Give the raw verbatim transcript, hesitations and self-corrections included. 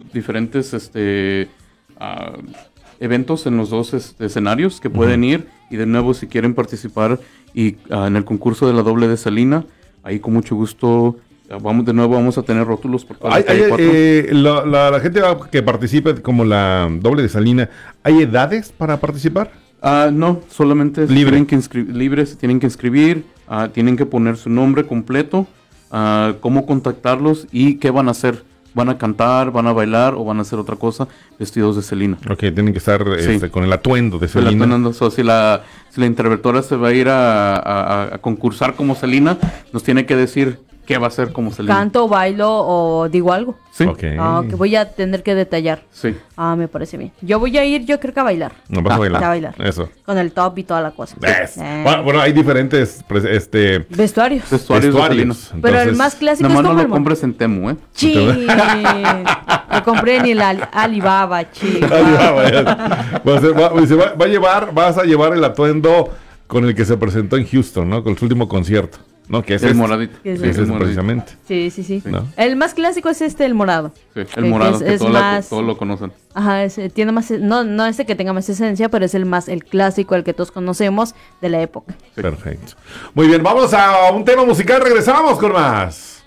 diferentes este, uh, eventos en los dos este, escenarios que pueden uh-huh. ir. Y de nuevo, si quieren participar y uh, en el concurso de la doble de Celina, ahí con mucho gusto, uh, vamos de nuevo vamos a tener rótulos por toda la calle cuatro. Eh, la, la, la gente que participe como la doble de Celina, ¿hay edades para participar? Uh, no, solamente libre. Tienen que inscri- libres, se tienen que inscribir, uh, tienen que poner su nombre completo, uh, cómo contactarlos y qué van a hacer. ¿Van a cantar, van a bailar o van a hacer otra cosa vestidos de Celina? Ok, tienen que estar sí. este, con el atuendo de Celina. El atuendo, so, si, la, si la interventora se va a ir a, a, a concursar como Celina, nos tiene que decir qué va a hacer como Celina. ¿Canto, bailo o digo algo? Sí. Okay. Ah, que voy a tener que detallar. Sí. Ah, me parece bien. Yo voy a ir, yo creo que a bailar. No, vas ah, a bailar. A bailar. Eso. Con el top y toda la cosa. Yes. Eh. Bueno, bueno, hay diferentes este vestuarios. Vestuarios. Vestuarios. Entonces, pero el más clásico es como no lo el compres en Temu, ¿eh? Sí. Lo compré en el Ali- Alibaba, chico. Alibaba. Va, a ser, va, va, va a llevar, vas a llevar el atuendo con el que se presentó en Houston, ¿no? Con su último concierto. No, que es el este. moradito. Que es, sí, es el moradito. Precisamente. Sí, sí, sí. sí. ¿No? El más clásico es este, el morado. Sí, el eh, morado, que, es, que todos más... todo lo conocen. Ajá, es, tiene más, no, no este que tenga más esencia, pero es el más, el clásico, el que todos conocemos de la época. Sí. Perfecto. Muy bien, vamos a un tema musical, regresamos con más.